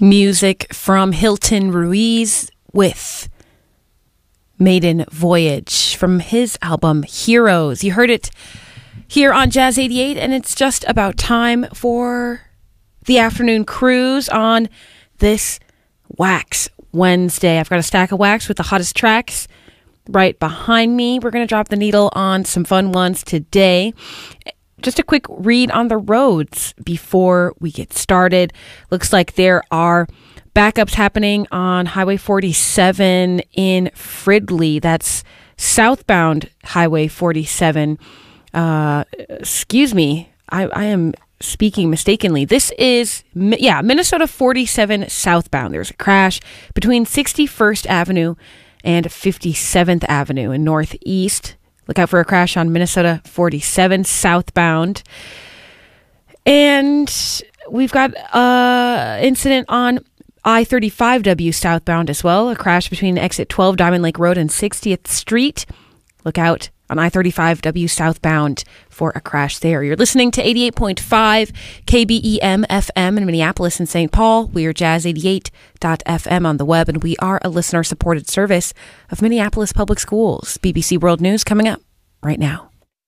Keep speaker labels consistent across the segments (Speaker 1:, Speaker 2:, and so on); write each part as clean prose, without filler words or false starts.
Speaker 1: Music from Hilton Ruiz with Maiden Voyage from his album Heroes. You heard it here on Jazz 88, and it's just about time for the afternoon cruise on this Wax Wednesday. I've got a stack of wax with the hottest tracks right behind me. We're going to drop the needle on some fun ones today. Just a quick read on the roads before we get started. Looks like there are backups happening on Highway 47 in Fridley. That's southbound Highway 47. Excuse me, I am speaking mistakenly. This is, Minnesota 47 southbound. There's a crash between 61st Avenue and 57th Avenue in Northeast. Look out for a crash on Minnesota 47 southbound. And we've got an incident on I-35W southbound as well. A crash between exit 12 Diamond Lake Road and 60th Street. Look out on I-35W southbound for a crash there. You're listening to 88.5 KBEM FM in Minneapolis and St. Paul. We are jazz88.fm on the web, and we are a listener-supported service of Minneapolis Public Schools. BBC World News coming up right now.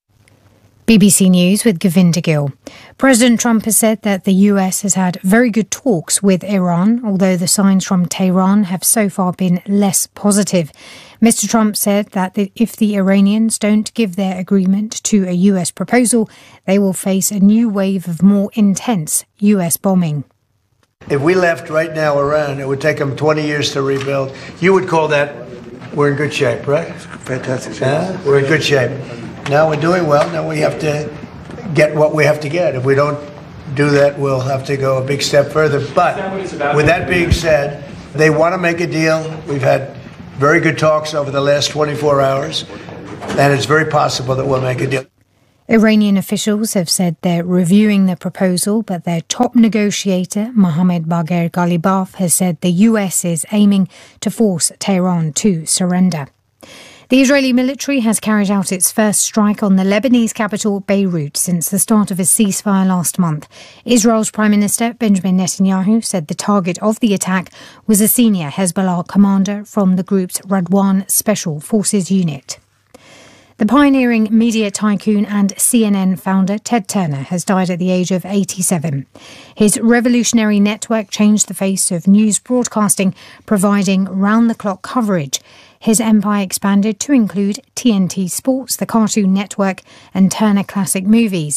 Speaker 2: BBC News with Govinda Gill. President Trump has said that the US has had very good talks with Iran, although the signs from Tehran have so far been less positive. Mr. Trump said that if the Iranians don't give their agreement to a US proposal, they will face a new wave of more intense US bombing.
Speaker 3: If we left right now Iran, it would take them 20 years to rebuild. You would call that, we're in good shape, right?
Speaker 4: Fantastic shape.
Speaker 3: We're in good shape. Now we're doing well. Now we have to get what we have to get. If we don't do that, we'll have to go a big step further. But with that being said, they want to make a deal. We've had very good talks over the last 24 hours, and it's very possible that we'll make a deal.
Speaker 2: Iranian officials have said they're reviewing the proposal, but their top negotiator, Mohammad Bagher Ghalibaf, has said the US is aiming to force Tehran to surrender. The Israeli military has carried out its first strike on the Lebanese capital, Beirut, since the start of a ceasefire last month. Israel's Prime Minister, Benjamin Netanyahu, said the target of the attack was a senior Hezbollah commander from the group's Radwan Special Forces unit. The pioneering media tycoon and CNN founder Ted Turner has died at the age of 87. His revolutionary network changed the face of news broadcasting, providing round-the-clock coverage. His empire expanded to include TNT Sports, the Cartoon Network, and Turner Classic Movies.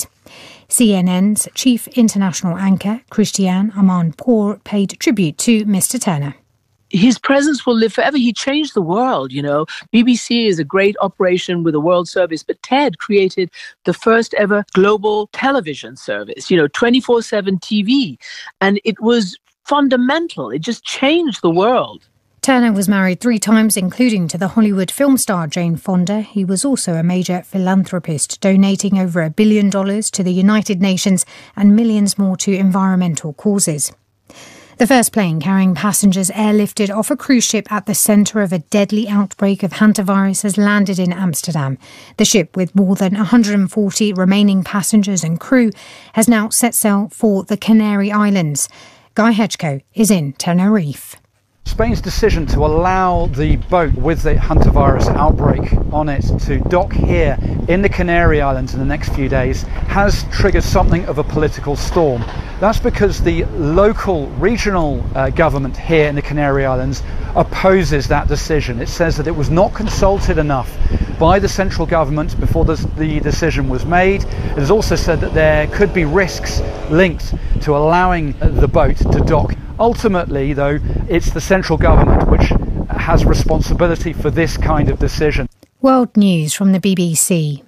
Speaker 2: CNN's chief international anchor, Christiane Amanpour, paid tribute to Mr. Turner.
Speaker 5: His presence will live forever. He changed the world, you know. BBC is a great operation with a world service, but Ted created the first ever global television service, 24/7 TV. And it was fundamental. It just changed the world.
Speaker 2: Turner was married 3 times, including to the Hollywood film star Jane Fonda. He was also a major philanthropist, donating over $1 billion to the United Nations and millions more to environmental causes. The first plane carrying passengers airlifted off a cruise ship at the centre of a deadly outbreak of hantavirus has landed in Amsterdam. The ship, with more than 140 remaining passengers and crew, has now set sail for the Canary Islands. Guy Hedgecoe is in Tenerife.
Speaker 6: Spain's decision to allow the boat with the hantavirus outbreak on it to dock here in the Canary Islands in the next few days has triggered something of a political storm. That's because the local regional government here in the Canary Islands opposes that decision. It says that it was not consulted enough by the central government before the decision was made. It has also said that there could be risks linked to allowing the boat to dock. Ultimately, though, it's the central government which has responsibility for this kind of decision.
Speaker 2: World News from the BBC.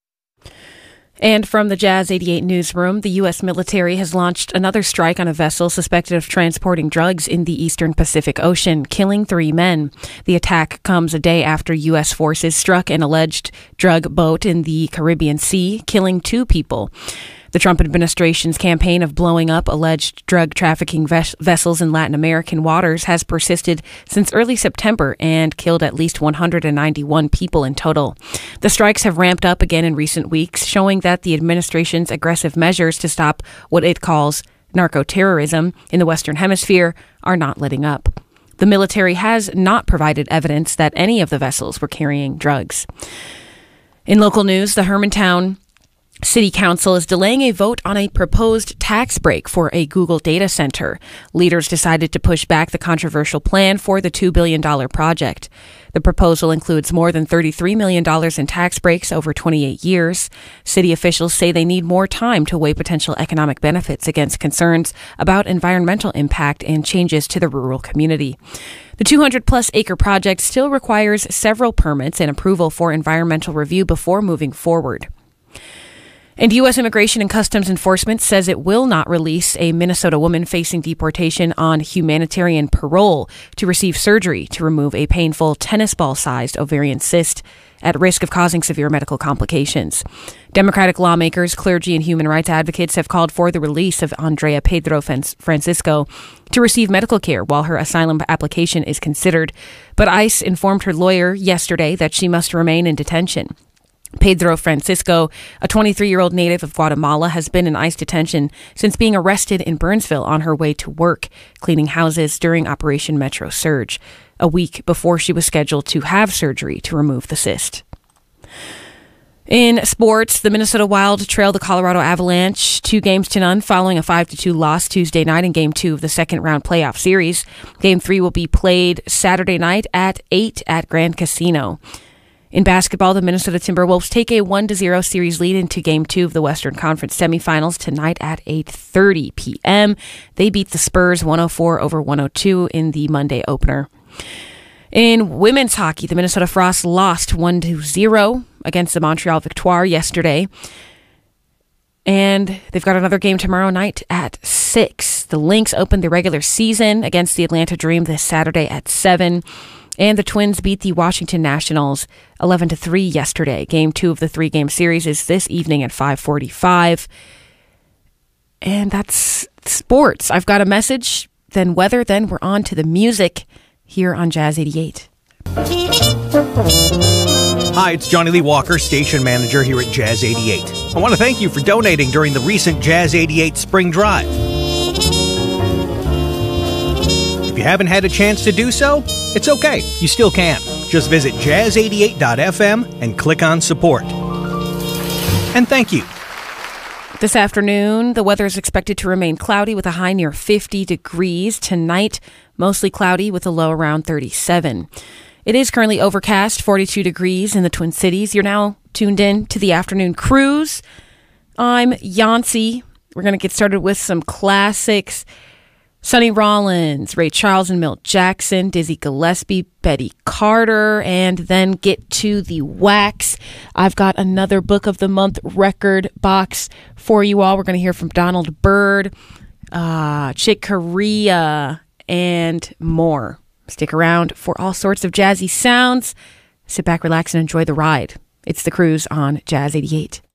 Speaker 1: And from the Jazz 88 newsroom, the U.S. military has launched another strike on a vessel suspected of transporting drugs in the eastern Pacific Ocean, killing 3 men. The attack comes a day after U.S. forces struck an alleged drug boat in the Caribbean Sea, killing 2 people. The Trump administration's campaign of blowing up alleged drug trafficking vessels in Latin American waters has persisted since early September and killed at least 191 people in total. The strikes have ramped up again in recent weeks, showing that the administration's aggressive measures to stop what it calls narco-terrorism in the Western Hemisphere are not letting up. The military has not provided evidence that any of the vessels were carrying drugs. In local news, the Hermantown City Council is delaying a vote on a proposed tax break for a Google data center. Leaders decided to push back the controversial plan for the $2 billion project. The proposal includes more than $33 million in tax breaks over 28 years. City officials say they need more time to weigh potential economic benefits against concerns about environmental impact and changes to the rural community. The 200-plus acre project still requires several permits and approval for environmental review before moving forward. And U.S. Immigration and Customs Enforcement says it will not release a Minnesota woman facing deportation on humanitarian parole to receive surgery to remove a painful tennis ball-sized ovarian cyst at risk of causing severe medical complications. Democratic lawmakers, clergy, and human rights advocates have called for the release of Andrea Pedro Francisco to receive medical care while her asylum application is considered. But ICE informed her lawyer yesterday that she must remain in detention. Pedro Francisco, a 23-year-old native of Guatemala, has been in ICE detention since being arrested in Burnsville on her way to work, cleaning houses during Operation Metro Surge, a week before she was scheduled to have surgery to remove the cyst. In sports, the Minnesota Wild trailed the Colorado Avalanche 2-0 following a 5-2 loss Tuesday night in Game 2 of the second-round playoff series. Game 3 will be played Saturday night at 8 at Grand Casino. In basketball, the Minnesota Timberwolves take a 1-0 series lead into Game 2 of the Western Conference semifinals tonight at 8:30 p.m. They beat the Spurs 104-102 in the Monday opener. In women's hockey, the Minnesota Frost lost 1-0 against the Montreal Victoire yesterday. And they've got another game tomorrow night at 6. The Lynx opened the regular season against the Atlanta Dream this Saturday at 7. And the Twins beat the Washington Nationals 11-3 yesterday. Game 2 of the 3-game series is this evening at 5:45. And that's sports. I've got a message, then weather, then we're on to the music here on Jazz 88.
Speaker 4: Hi, it's Johnny Lee Walker, station manager here at Jazz 88. I want to thank you for donating during the recent Jazz 88 Spring Drive. If you haven't had a chance to do so, it's okay. You still can. Just visit jazz88.fm and click on support. And thank you.
Speaker 1: This afternoon, the weather is expected to remain cloudy with a high near 50 degrees. Tonight, mostly cloudy with a low around 37. It is currently overcast, 42 degrees in the Twin Cities. You're now tuned in to the afternoon cruise. I'm Yancey. We're going to get started with some classics. Sonny Rollins, Ray Charles and Milt Jackson, Dizzy Gillespie, Betty Carter, and then get to the wax. I've got another Book of the Month record box for you all. We're going to hear from Donald Byrd, Chick Corea, and more. Stick around for all sorts of jazzy sounds. Sit back, relax, and enjoy the ride. It's The Cruise on Jazz 88.